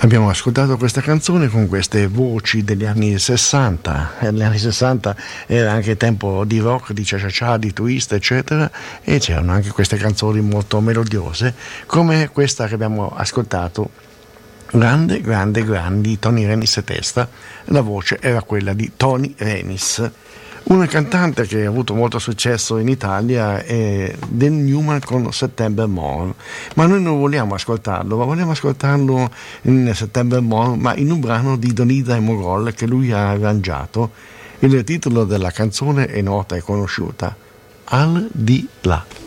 Abbiamo ascoltato questa canzone con queste voci degli anni 60. Negli anni 60 era anche tempo di rock, di cha-cha-cha, di twist, eccetera, e c'erano anche queste canzoni molto melodiose, come questa che abbiamo ascoltato, Grande, grande, grandi, Tony Renis e testa. La voce era quella di Tony Renis. Una cantante che ha avuto molto successo in Italia è Dan Newman con September Morn, ma noi non vogliamo ascoltarlo, ma vogliamo ascoltarlo in September Morn, ma in un brano di Donida e Mogol che lui ha arrangiato. Il titolo della canzone è nota e conosciuta, Al di là.